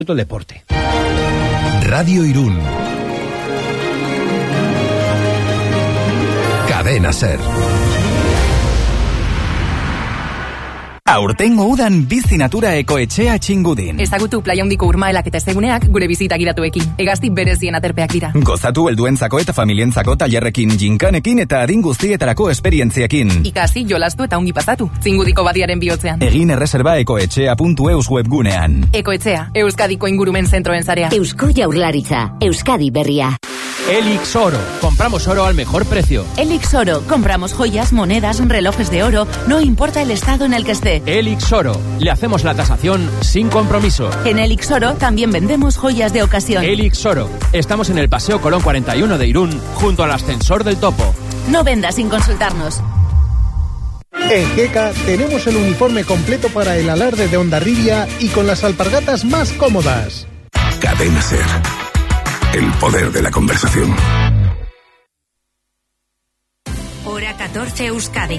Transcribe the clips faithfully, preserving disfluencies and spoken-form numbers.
el deporte. Radio Irún. Cadena Ser. Aurtengo udan bizi natura ekoetxea txingudin. Ezagutu playa handiko urmaelak eta ezeguneak gure bizita giratuekin. Hegazti berezien aterpeak dira. Gozatu helduentzako eta familientzako tailerrekin, jinkanekin eta adin guztietarako esperientziekin. Ikasi, jolastu eta ongi pasatu. Txingudiko badiaren bihotzean. Egin erreserba ekoetxea puntu eus webgunean. Ekoetxea, Euskadiko ingurumen zentroen zarea. Eusko Jaurlaritza, Euskadi berria. Elix Oro. Compramos oro al mejor precio. Elix Oro. Compramos joyas, monedas, relojes de oro. No importa el estado en el que esté. Elix Oro. Le hacemos la tasación sin compromiso. En Elix Oro también vendemos joyas de ocasión. Elix Oro. Estamos en el Paseo Colón cuarenta y uno de Irún, junto al ascensor del Topo. No venda sin consultarnos. En Geka tenemos el uniforme completo para el alarde de Hondarribia y con las alpargatas más cómodas. Cadena Ser. El poder de la conversación. Hora catorce Euskadi.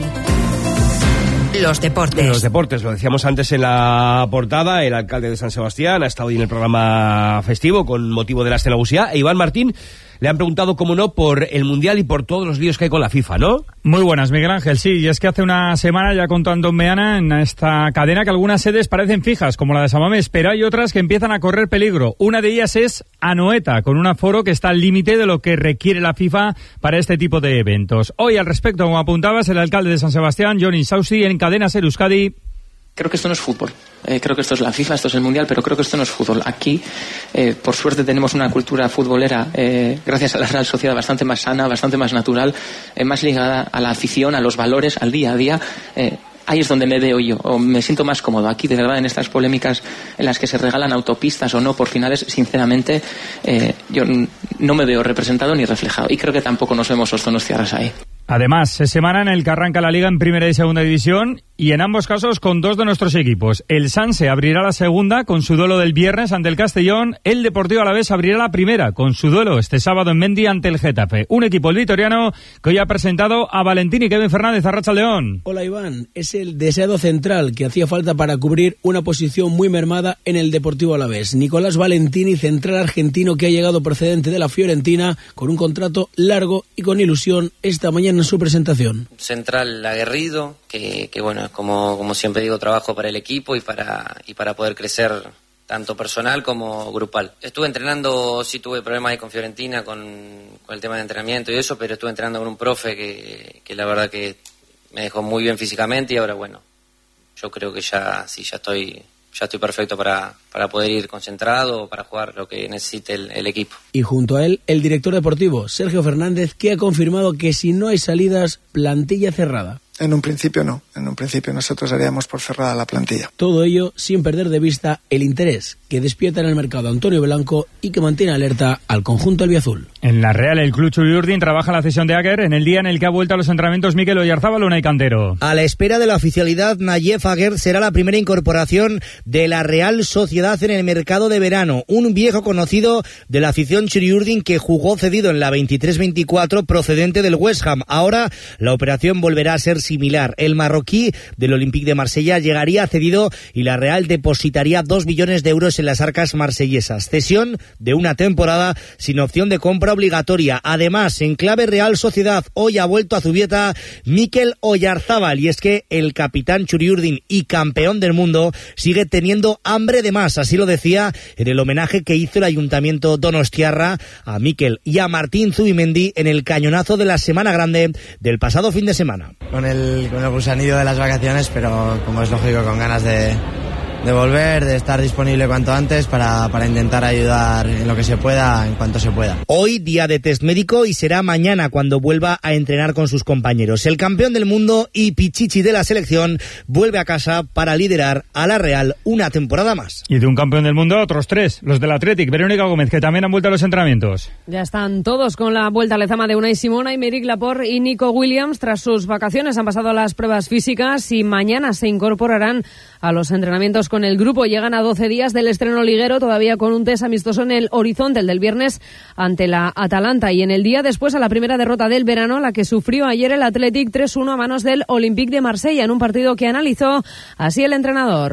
Los deportes. Los deportes, lo decíamos antes en la portada, el alcalde de San Sebastián ha estado hoy en el programa festivo con motivo de la Escenagusía, e Iván Martín le han preguntado, cómo no, por el Mundial y por todos los líos que hay con la FIFA, ¿no? Muy buenas, Miguel Ángel. Sí, y es que hace una semana ya contó Antón Meana en esta cadena que algunas sedes parecen fijas, como la de Samamés, pero hay otras que empiezan a correr peligro. Una de ellas es Anoeta, con un aforo que está al límite de lo que requiere la FIFA para este tipo de eventos. Hoy, al respecto, como apuntabas, el alcalde de San Sebastián, Johnny Sausi, en Cadena Ser Euskadi. Creo que esto no es fútbol, eh, creo que esto es la FIFA, esto es el Mundial, pero creo que esto no es fútbol. Aquí, eh, por suerte, tenemos una cultura futbolera, eh, gracias a la Real Sociedad, bastante más sana, bastante más natural, eh, más ligada a la afición, a los valores, al día a día. Eh, ahí es donde me veo yo, o me siento más cómodo. Aquí, de verdad, en estas polémicas en las que se regalan autopistas o no por finales, sinceramente, eh, yo no me veo representado ni reflejado. Y creo que tampoco nos vemos los donostiarras ahí. Además, es semana en el que arranca la Liga en Primera y Segunda División, y en ambos casos con dos de nuestros equipos. El Sanse abrirá la segunda con su duelo del viernes ante el Castellón. El Deportivo Alavés abrirá la primera con su duelo este sábado en Mendy ante el Getafe. Un equipo, el vitoriano, que hoy ha presentado a Valentín y Kevin Fernández. Arratsaldeón. Hola, Iván. Es el deseado central que hacía falta para cubrir una posición muy mermada en el Deportivo Alavés. Nicolás Valentini, central argentino que ha llegado procedente de la Fiorentina con un contrato largo y con ilusión esta mañana en su presentación. Central aguerrido, que, que bueno, como, como siempre digo, trabajo para el equipo y para, y para poder crecer tanto personal como grupal. Estuve entrenando, sí tuve problemas ahí con Fiorentina, con, con el tema de entrenamiento y eso, pero estuve entrenando con un profe que, que la verdad que me dejó muy bien físicamente, y ahora bueno, yo creo que ya sí, ya estoy... ya estoy perfecto para, para poder ir concentrado, para jugar lo que necesite el, el equipo. Y junto a él, el director deportivo, Sergio Fernández, que ha confirmado que si no hay salidas, plantilla cerrada. En un principio no, en un principio nosotros haríamos por cerrada la plantilla. Todo ello sin perder de vista el interés que despierta en el mercado Antonio Blanco y que mantiene alerta al conjunto albiazul. En la Real, el club Churiurdin trabaja la cesión de Aguer en el día en el que ha vuelto a los entrenamientos Mikel Oyarzábal, Unai Cantero. A la espera de la oficialidad, Nayef Aguer será la primera incorporación de la Real Sociedad en el mercado de verano. Un viejo conocido de la afición Churiurdin que jugó cedido en la veintitrés veinticuatro procedente del West Ham. Ahora la operación volverá a ser similar. El marroquí del Olympique de Marsella llegaría cedido y la Real depositaría dos millones de euros en las arcas marsellesas. Cesión de una temporada sin opción de compra obligatoria. Además, en clave Real Sociedad, hoy ha vuelto a Zubieta Mikel Oyarzábal, y es que el capitán Churiurdin y campeón del mundo sigue teniendo hambre de más. Así lo decía en el homenaje que hizo el Ayuntamiento donostiarra a Mikel y a Martín Zubimendi en el cañonazo de la Semana Grande del pasado fin de semana. Con el, con el gusanillo de las vacaciones, pero como es lógico, con ganas de, de volver, de estar disponible cuanto antes para, para intentar ayudar en lo que se pueda, en cuanto se pueda. Hoy día de test médico, y será mañana cuando vuelva a entrenar con sus compañeros. El campeón del mundo y pichichi de la selección vuelve a casa para liderar a la Real una temporada más. Y de un campeón del mundo, otros tres, los del Athletic, Verónica Gómez, que también han vuelto a los entrenamientos. Ya están todos con la vuelta a Lezama de Unai Simón, Aymeric Laporte y Nico Williams. Tras sus vacaciones han pasado las pruebas físicas y mañana se incorporarán a los entrenamientos con el grupo. Llegan a doce días del estreno liguero, todavía con un test amistoso en el horizonte, el del viernes ante la Atalanta, y en el día después a la primera derrota del verano, la que sufrió ayer el Athletic tres uno a manos del Olympique de Marsella, en un partido que analizó así el entrenador.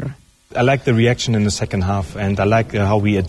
I like the reaction in the second half and I like uh, how we